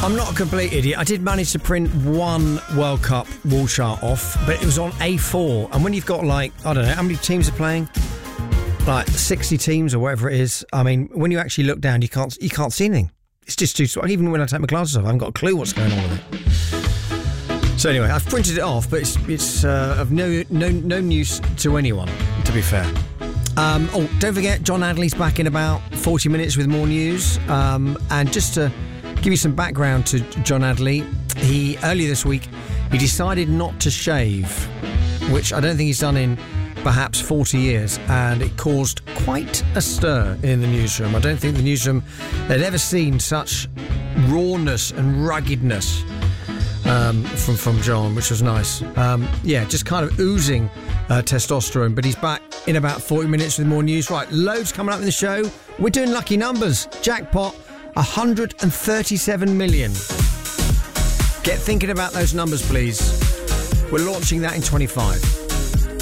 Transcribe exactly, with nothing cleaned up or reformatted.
I'm not a complete idiot. I did manage to print one World Cup wall chart off, but it was on A four. And when you've got, like, I don't know, how many teams are playing? Like sixty teams or whatever it is. I mean, when you actually look down, you can't you can't see anything. It's just too small. Even when I take my glasses off, I haven't got a clue what's going on with it. So anyway, I've printed it off, but it's it's uh, of no no no use to anyone, to be fair. Um, oh, don't forget, John Adley's back in about forty minutes with more news. Um, and just to give you some background to John Adley, he earlier this week he decided not to shave, which I don't think he's done in perhaps forty years, and it caused quite a stir in the newsroom. I don't think the newsroom had ever seen such rawness and ruggedness um, from, from John, which was nice. Um, yeah, just kind of oozing uh, testosterone, but he's back in about forty minutes with more news. Right, loads coming up in the show. We're doing lucky numbers. Jackpot, one hundred thirty-seven million. Get thinking about those numbers, please. We're launching that in twenty-five.